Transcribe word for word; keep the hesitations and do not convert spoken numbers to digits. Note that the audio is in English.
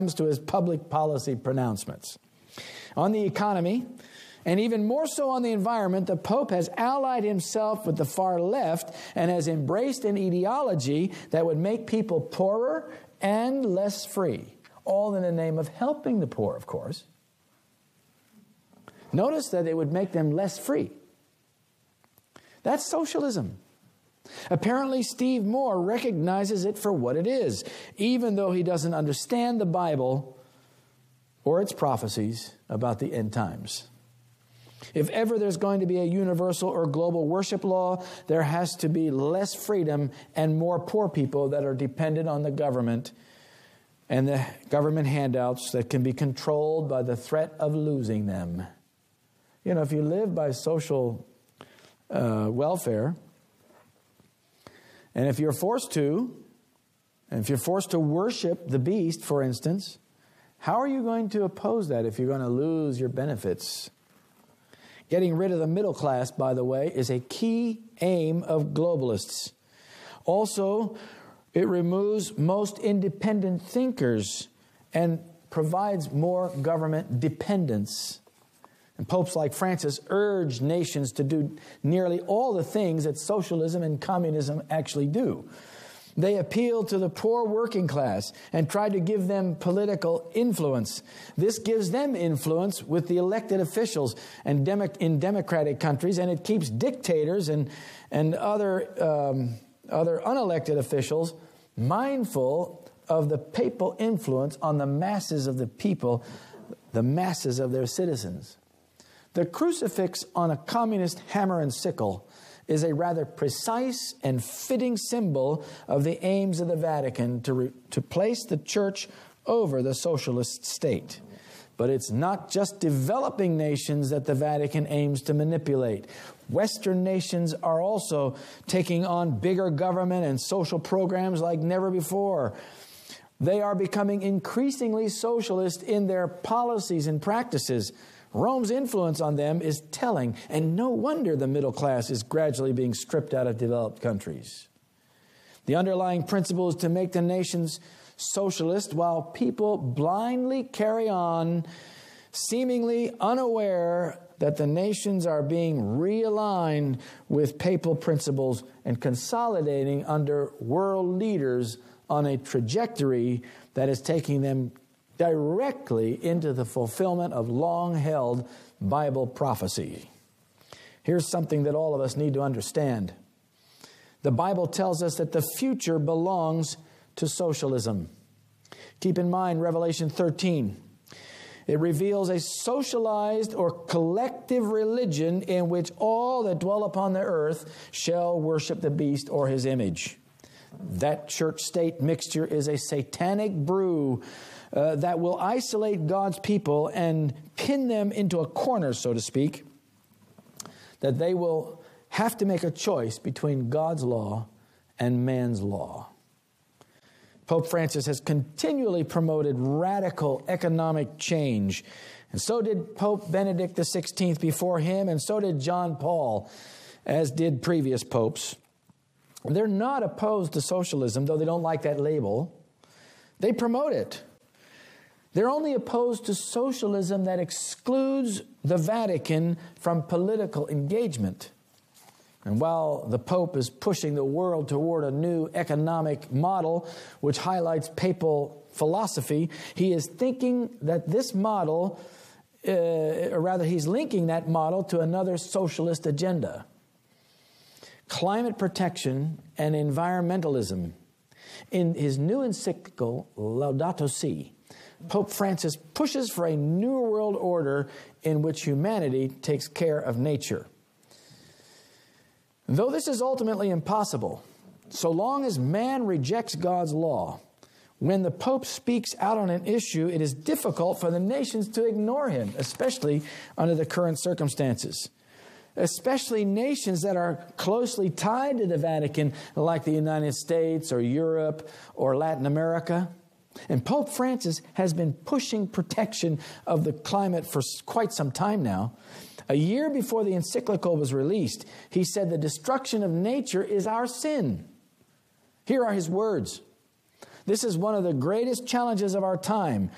to his public policy pronouncements. On the economy, and even more so on the environment, the Pope has allied himself with the far left and has embraced an ideology that would make people poorer and less free, all in the name of helping the poor, of course. Notice that it would make them less free. That's socialism. Apparently, Steve Moore recognizes it for what it is, even though he doesn't understand the Bible or its prophecies about the end times. If ever there's going to be a universal or global worship law, there has to be less freedom and more poor people that are dependent on the government and the government handouts that can be controlled by the threat of losing them. You know, if you live by social uh, welfare, and if you're forced to, and if you're forced to worship the beast, for instance, how are you going to oppose that if you're going to lose your benefits? Getting rid of the middle class, by the way, is a key aim of globalists. Also, it removes most independent thinkers and provides more government dependence. And popes like Francis urged nations to do nearly all the things that socialism and communism actually do. They appealed to the poor working class and tried to give them political influence. This gives them influence with the elected officials and demo- in democratic countries, and it keeps dictators and, and other, um, other unelected officials mindful of the papal influence on the masses of the people, the masses of their citizens. The crucifix on a communist hammer and sickle is a rather precise and fitting symbol of the aims of the Vatican to, re- to place the church over the socialist state. But it's not just developing nations that the Vatican aims to manipulate. Western nations are also taking on bigger government and social programs like never before. They are becoming increasingly socialist in their policies and practices. Rome's influence on them is telling, and no wonder the middle class is gradually being stripped out of developed countries. The underlying principle is to make the nations socialist while people blindly carry on, seemingly unaware that the nations are being realigned with papal principles and consolidating under world leaders on a trajectory that is taking them directly into the fulfillment of long-held Bible prophecy. Here's something that all of us need to understand. The Bible tells us that the future belongs to socialism. Keep in mind Revelation thirteen. It reveals a socialized or collective religion in which all that dwell upon the earth shall worship the beast or his image. That church-state mixture is a satanic brew Uh, that will isolate God's people and pin them into a corner, so to speak, that they will have to make a choice between God's law and man's law. Pope Francis has continually promoted radical economic change, and so did Pope Benedict the sixteenth before him, and so did John Paul, as did previous popes. They're not opposed to socialism, though they don't like that label. They promote it. They're only opposed to socialism that excludes the Vatican from political engagement. And while the Pope is pushing the world toward a new economic model which highlights papal philosophy, he is thinking that this model, uh, or rather he's linking that model to another socialist agenda. Climate protection and environmentalism. In his new encyclical, Laudato Si', Pope Francis pushes for a new world order in which humanity takes care of nature. Though this is ultimately impossible, so long as man rejects God's law, when the Pope speaks out on an issue, it is difficult for the nations to ignore him, especially under the current circumstances. Especially nations that are closely tied to the Vatican, like the United States or Europe or Latin America. And Pope Francis has been pushing protection of the climate for quite some time now. A year before the encyclical was released, he said the destruction of nature is our sin. Here are his words. This is one of the greatest challenges of our time.